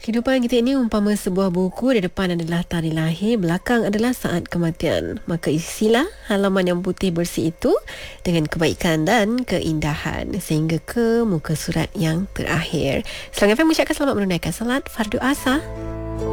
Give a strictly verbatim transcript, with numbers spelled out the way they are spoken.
Kehidupan kita ini umpama sebuah buku. Di depan adalah tarikh lahir, belakang adalah saat kematian. Maka isilah halaman yang putih bersih itu dengan kebaikan dan keindahan sehingga ke muka surat yang terakhir. Selang F M mengucapkan selamat menunaikan salat Fardu Asar.